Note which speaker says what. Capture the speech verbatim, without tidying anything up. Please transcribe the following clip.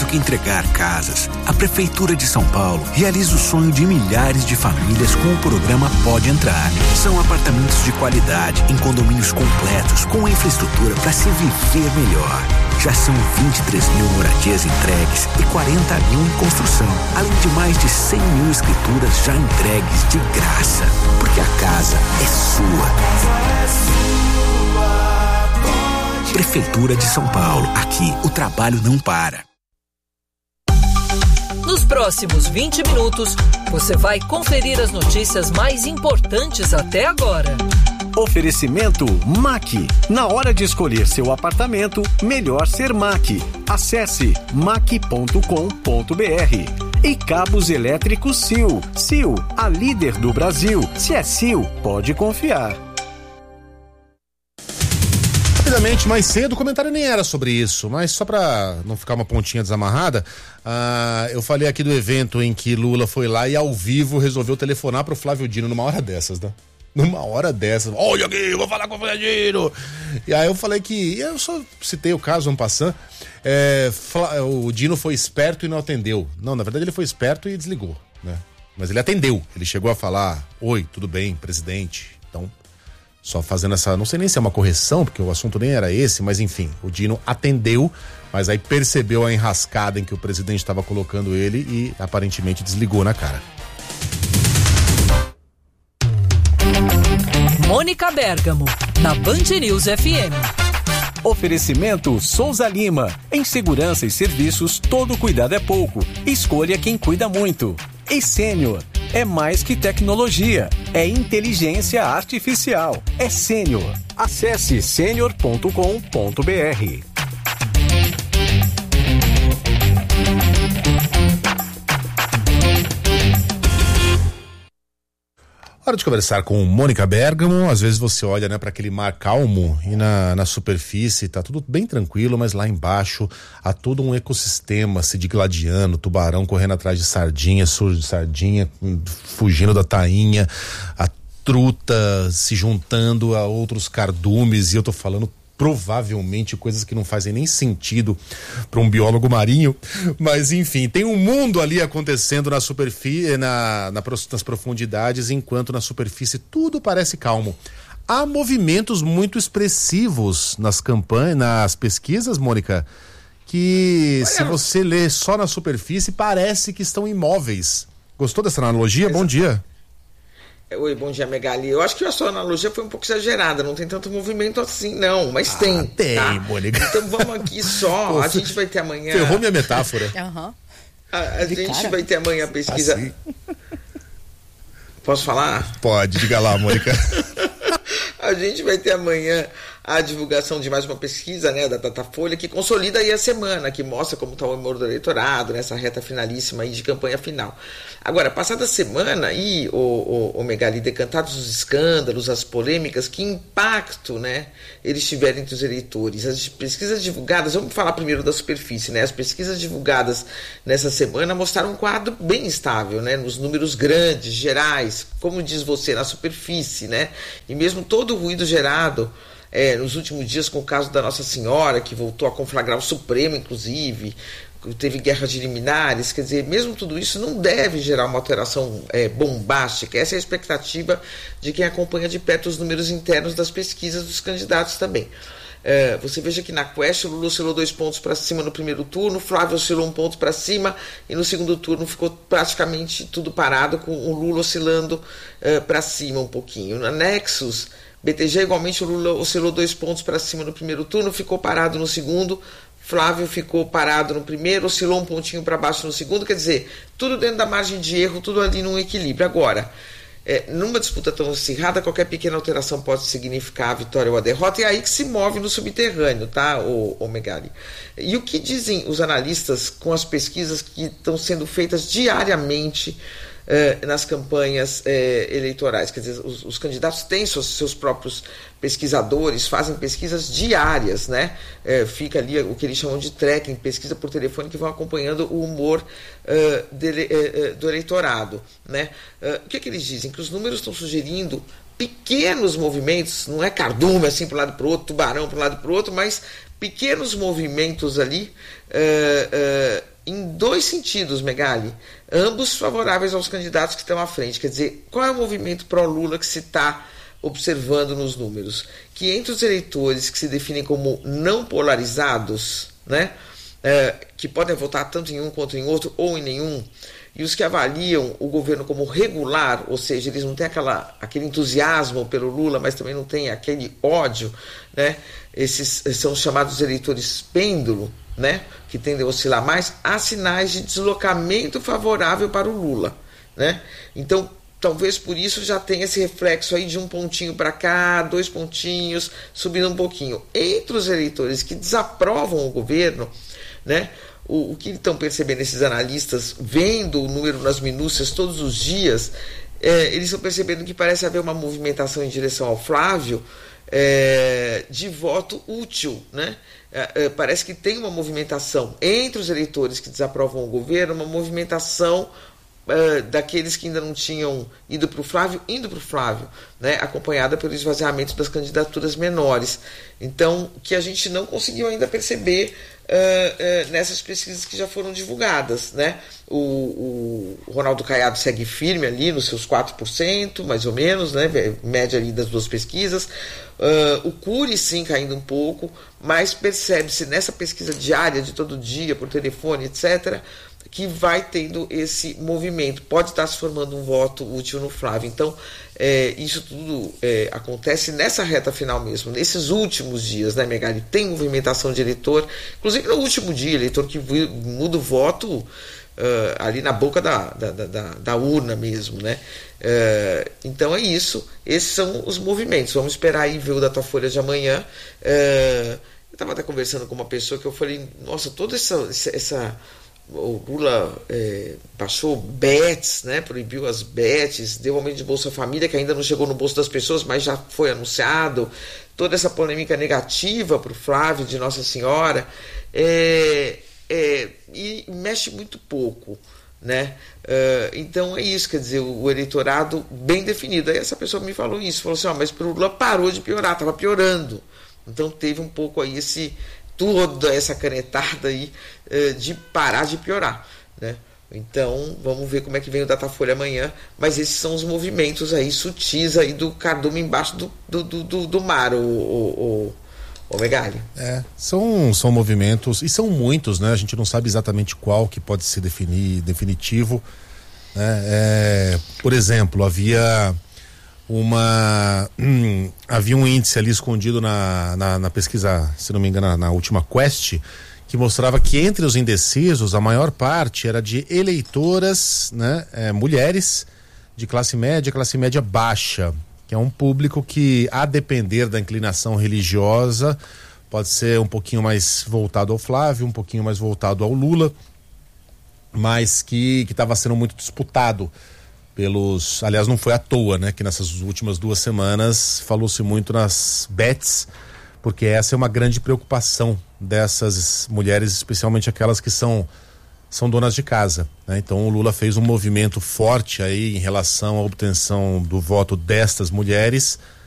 Speaker 1: que entregar casas, a Prefeitura de São Paulo realiza o sonho de milhares de famílias com o programa Pode Entrar. São apartamentos de qualidade, em condomínios completos, com infraestrutura para se viver melhor. Já são vinte e três mil moradias entregues e quarenta mil em construção, além de mais de cem mil escrituras já entregues de graça. Porque a casa é sua. Prefeitura de São Paulo. Aqui o trabalho não para.
Speaker 2: Nos próximos vinte minutos, você vai conferir as notícias mais importantes até agora.
Speaker 3: Oferecimento M A C. Na hora de escolher seu apartamento, melhor ser M A C. Acesse mac ponto com ponto br. E Cabos Elétricos Sil. Sil, a líder do Brasil. Se é Sil, pode confiar.
Speaker 4: Rapidamente, mais cedo, o comentário nem era sobre isso, mas só para não ficar uma pontinha desamarrada, uh, eu falei aqui do evento em que Lula foi lá e ao vivo resolveu telefonar pro Flávio Dino numa hora dessas, né? Numa hora dessas. Olha aqui, eu vou falar com o Flávio Dino. E aí eu falei que, eu só citei o caso, um passant, é, o Dino foi esperto e não atendeu. Não, na verdade ele foi esperto e desligou, né? Mas ele atendeu, ele chegou a falar, oi, tudo bem, presidente? Então... Só fazendo essa, não sei nem se é uma correção, porque o assunto nem era esse, mas enfim, o Dino atendeu, mas aí percebeu a enrascada em que o presidente estava colocando ele e aparentemente desligou na cara.
Speaker 2: Mônica Bergamo, na Band News F M.
Speaker 3: Oferecimento Souza Lima. Em segurança e serviços, todo cuidado é pouco. Escolha quem cuida muito. E Sênior. É mais que tecnologia, é inteligência artificial. É Sênior. Acesse sênior ponto com ponto br.
Speaker 4: Hora de conversar com Mônica Bergamo. Às vezes você olha, né, para aquele mar calmo e na, na superfície tá tudo bem tranquilo, mas lá embaixo há todo um ecossistema se digladiando, tubarão correndo atrás de sardinha, surge de sardinha, fugindo da tainha, a truta se juntando a outros cardumes, e eu tô falando provavelmente coisas que não fazem nem sentido para um biólogo marinho, mas enfim, tem um mundo ali acontecendo na superfície, na, na, nas profundidades, enquanto na superfície tudo parece calmo. Há movimentos muito expressivos nas campanhas, nas pesquisas, Mônica, que se você lê só na superfície parece que estão imóveis. Gostou dessa analogia? Exato. Bom dia.
Speaker 5: Oi, bom dia, Megali. Eu acho que a sua analogia foi um pouco exagerada, não tem tanto movimento assim, não, mas ah, tem.
Speaker 4: Tem, tá? Mônica.
Speaker 5: Então vamos aqui só, Pô, a gente vai ter amanhã...
Speaker 4: Ferrou minha metáfora.
Speaker 5: Uhum. A, a gente cara? vai ter amanhã a pesquisa... Assim. Posso falar?
Speaker 4: Pode, diga lá, Mônica.
Speaker 5: A gente vai ter amanhã a divulgação de mais uma pesquisa, né, da Datafolha, que consolida aí a semana, que mostra como está o humor do eleitorado, nessa reta finalíssima aí de campanha final. Agora, passada a semana aí, o, o, o Megali, decantados os escândalos, as polêmicas, que impacto, né, eles tiveram entre os eleitores. As pesquisas divulgadas, vamos falar primeiro da superfície, né, as pesquisas divulgadas nessa semana mostraram um quadro bem estável, né, nos números grandes, gerais, como diz você, na superfície, né, e mesmo todo o ruído gerado É, nos últimos dias com o caso da Nossa Senhora, que voltou a conflagrar o Supremo, inclusive, teve guerra de liminares, quer dizer, mesmo tudo isso não deve gerar uma alteração é, bombástica. Essa é a expectativa de quem acompanha de perto os números internos das pesquisas dos candidatos também. É, você veja que na Quest o Lula oscilou dois pontos para cima no primeiro turno, o Flávio oscilou um ponto para cima e no segundo turno ficou praticamente tudo parado, com o Lula oscilando é, para cima um pouquinho. Na Nexus B T G, igualmente, o Lula oscilou dois pontos para cima no primeiro turno, ficou parado no segundo, Flávio ficou parado no primeiro, oscilou um pontinho para baixo no segundo, quer dizer, tudo dentro da margem de erro, tudo ali num equilíbrio. Agora, é, numa disputa tão acirrada, qualquer pequena alteração pode significar a vitória ou a derrota, e é aí que se move no subterrâneo, tá, o, o Megali? E o que dizem os analistas com as pesquisas que estão sendo feitas diariamente Uh, nas campanhas uh, eleitorais? Quer dizer, os, os candidatos têm seus, seus próprios pesquisadores, fazem pesquisas diárias, né? Uh, fica ali o que eles chamam de tracking, pesquisa por telefone, que vão acompanhando o humor uh, dele, uh, uh, do eleitorado, né? Uh, o que, que eles dizem? Que os números estão sugerindo pequenos movimentos, não é cardume assim para um lado para o outro, tubarão para um lado para o outro, mas pequenos movimentos ali uh, uh, dois sentidos, Megali, ambos favoráveis aos candidatos que estão à frente. Quer dizer, qual é o movimento pró-Lula que se está observando nos números? Que entre os eleitores que se definem como não polarizados, né, é, que podem votar tanto em um quanto em outro ou em nenhum, e os que avaliam o governo como regular, ou seja, eles não têm aquela, aquele entusiasmo pelo Lula, mas também não têm aquele ódio, né? Esses são os chamados eleitores pêndulo, né? Que tendem a oscilar mais, há sinais de deslocamento favorável para o Lula, né? Então, talvez por isso já tenha esse reflexo aí de um pontinho para cá, dois pontinhos, subindo um pouquinho. Entre os eleitores que desaprovam o governo, né? O, o que estão percebendo esses analistas, vendo o número nas minúcias todos os dias, é, eles estão percebendo que parece haver uma movimentação em direção ao Flávio é, de voto útil, né? É, é, parece que tem uma movimentação entre os eleitores que desaprovam o governo, uma movimentação Uh, daqueles que ainda não tinham ido para o Flávio, indo para o Flávio, né, acompanhada pelo esvaziamento das candidaturas menores. Então, que a gente não conseguiu ainda perceber uh, uh, nessas pesquisas que já foram divulgadas, né? O, o Ronaldo Caiado segue firme ali nos seus quatro por cento, mais ou menos, né, média ali das duas pesquisas. Uh, o Cury sim caindo um pouco, mas percebe-se nessa pesquisa diária, de todo dia, por telefone, etcétera, que vai tendo esse movimento, pode estar se formando um voto útil no Flávio. Então, é, isso tudo é, acontece nessa reta final mesmo, nesses últimos dias, né, Megali? Tem movimentação de eleitor, inclusive no último dia, eleitor que muda o voto uh, ali na boca da, da, da, da urna mesmo, né? Uh, então é isso, esses são os movimentos. Vamos esperar aí ver o Datafolha de amanhã. Uh, eu estava até conversando com uma pessoa que eu falei, nossa, toda essa... essa o Lula é, baixou bets, né, proibiu as bets, deu aumento de Bolsa Família, que ainda não chegou no bolso das pessoas, mas já foi anunciado, toda essa polêmica negativa para o Flávio de Nossa Senhora, é, é, e mexe muito pouco, né? Uh, então é isso, quer dizer, o, o eleitorado bem definido. Aí essa pessoa me falou isso, falou assim, ó, mas o Lula parou de piorar, estava piorando, então teve um pouco aí esse... toda essa canetada aí eh, de parar de piorar, né? Então, vamos ver como é que vem o Datafolha amanhã, mas esses são os movimentos aí sutis aí do cardume embaixo do, do, do, do mar, o, o, o, o Megali.
Speaker 4: É, são, são movimentos, e são muitos, né? A gente não sabe exatamente qual que pode ser definir, definitivo, né? É, por exemplo, havia... uma hum, havia um índice ali escondido na, na, na pesquisa, se não me engano, na, na última Quest, que mostrava que entre os indecisos a maior parte era de eleitoras, né, é, mulheres de classe média, classe média baixa, que é um público que, a depender da inclinação religiosa, pode ser um pouquinho mais voltado ao Flávio, um pouquinho mais voltado ao Lula, mas que que estava sendo muito disputado pelos, aliás, não foi à toa, né, que nessas últimas duas semanas falou-se muito nas bets, porque essa é uma grande preocupação dessas mulheres, especialmente aquelas que são são donas de casa, né? Então o Lula fez um movimento forte aí em relação à obtenção do voto destas mulheres,